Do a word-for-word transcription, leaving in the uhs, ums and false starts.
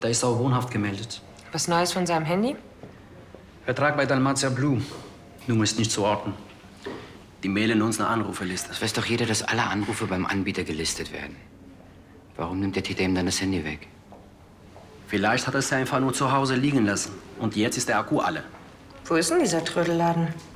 Da ist auch wohnhaft gemeldet. Was Neues von seinem Handy? Vertrag bei Dalmatia Blue. Nummer ist nicht zu orten. Die mailen uns eine Anrufeliste. Das weiß doch jeder, dass alle Anrufe beim Anbieter gelistet werden. Warum nimmt der Täter ihm dann das Handy weg? Vielleicht hat er es einfach nur zu Hause liegen lassen. Und jetzt ist der Akku alle. Wo ist denn dieser Trödelladen?